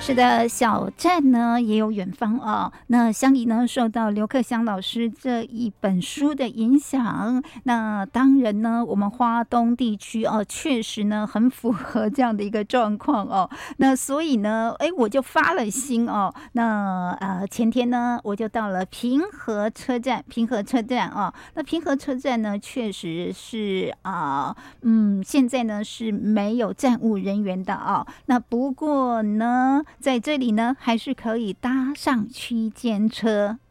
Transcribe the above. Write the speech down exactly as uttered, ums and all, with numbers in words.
是的，小站呢也有远方哦。那乡里呢受到刘克襄老师这一本书的影响，那当然呢，我们花东地区哦，确实呢很符合这样的一个状况哦。那所以呢，哎，我就发了心哦。那呃前天呢，我就到了平和车站，平和车站哦。那平和车站呢，确实是啊、呃，嗯，现在呢是没有站务人员的哦。那不过呢，在这里呢，还是可以搭上区间车